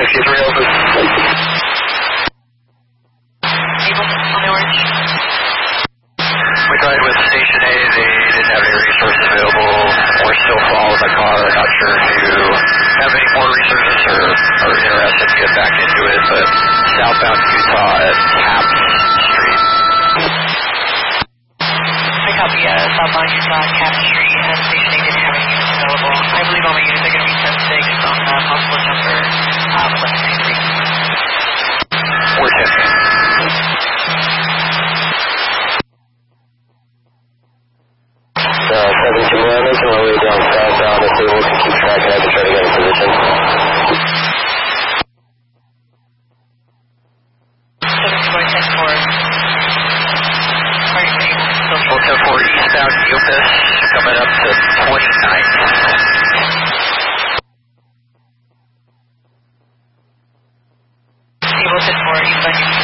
53 over. Able on the orange. We tried with Station A, they didn't have any resources available. We're still following the car. Not sure if you have any more resources or are interested to get back into it, but southbound Utah at Capps Street. I copy southbound Utah, Cap Street, and Station A didn't have any units available. I believe all my units are going to be 10-6 from possible jumper, left 93. We're 10. I'm making my way down southbound if they will keep track and I can try to get in position. 10-4 eastbound Yupis coming up to 29th. Able 10-4 eastbound Yupis.